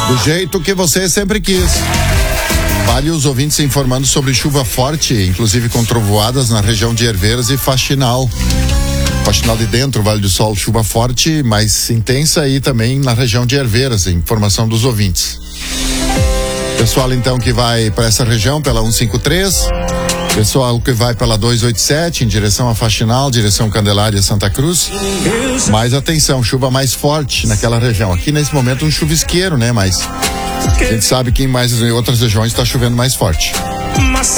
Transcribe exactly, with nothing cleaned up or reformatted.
Do jeito que você sempre quis. Vários ouvintes se informando sobre chuva forte, inclusive com trovoadas na região de Herveiras e Faxinal. Faxinal de Dentro, Vale do Sol, chuva forte, mais intensa, e também na região de Herveiras, informação dos ouvintes. Pessoal então que vai para essa região pela cento e cinquenta e três, pessoal que vai pela duzentos e oitenta e sete em direção a Faxinal, direção Candelária, Santa Cruz. Mais atenção, chuva mais forte naquela região. Aqui nesse momento um chuvisqueiro, né? Mas a gente sabe que em mais em outras regiões está chovendo mais forte.